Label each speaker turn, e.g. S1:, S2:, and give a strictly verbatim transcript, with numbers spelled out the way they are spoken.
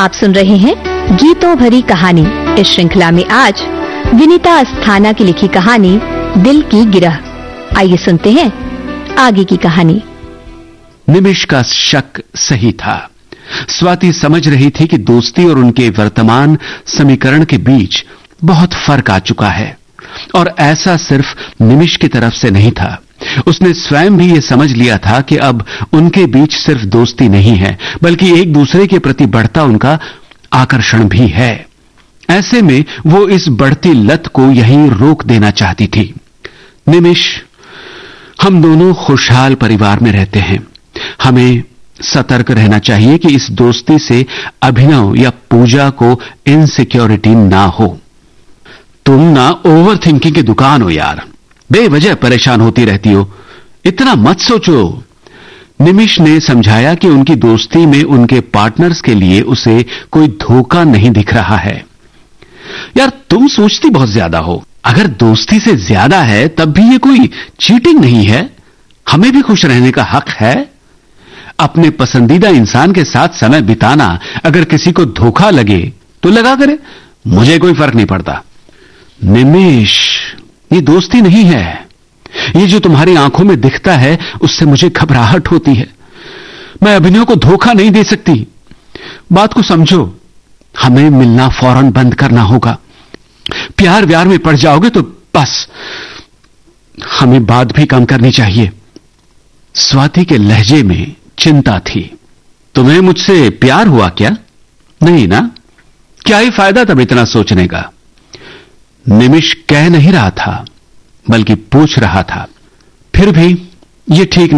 S1: आप सुन रहे हैं गीतों भरी कहानी। इस श्रृंखला में आज विनीता अस्थाना की लिखी कहानी दिल की गिरह। आइए सुनते हैं आगे की कहानी।
S2: निमिष का शक सही था। स्वाति समझ रही थी कि दोस्ती और उनके वर्तमान समीकरण के बीच बहुत फर्क आ चुका है, और ऐसा सिर्फ निमिष की तरफ से नहीं था। उसने स्वयं भी यह समझ लिया था कि अब उनके बीच सिर्फ दोस्ती नहीं है, बल्कि एक दूसरे के प्रति बढ़ता उनका आकर्षण भी है। ऐसे में वो इस बढ़ती लत को यहीं रोक देना चाहती थी। निमिष, हम दोनों खुशहाल परिवार में रहते हैं। हमें सतर्क रहना चाहिए कि इस दोस्ती से अभिनव या पूजा को इनसिक्योरिटी ना हो। तुम ना ओवर थिंकिंग की दुकान हो यार, बेवजह परेशान होती रहती हो, इतना मत सोचो। निमिष ने समझाया कि उनकी दोस्ती में उनके पार्टनर्स के लिए उसे कोई धोखा नहीं दिख रहा है। यार, तुम सोचती बहुत ज्यादा हो। अगर दोस्ती से ज्यादा है तब भी ये कोई चीटिंग नहीं है। हमें भी खुश रहने का हक है। अपने पसंदीदा इंसान के साथ समय बिताना अगर किसी को धोखा लगे तो लगा करे, मुझे कोई फर्क नहीं पड़ता। निमिष, ये दोस्ती नहीं है। ये जो तुम्हारी आंखों में दिखता है उससे मुझे घबराहट होती है। मैं अभिनव को धोखा नहीं दे सकती। बात को समझो। हमें मिलना फौरन बंद करना होगा। प्यार व्यार में पड़ जाओगे तो बस, हमें बात भी कम करनी चाहिए। स्वाति के लहजे में चिंता थी। तुम्हें मुझसे प्यार हुआ क्या? नहीं ना? क्या ही फायदा तब इतना सोचने का। निमिष कह नहीं रहा था, बल्कि पूछ रहा था। फिर भी ये ठीक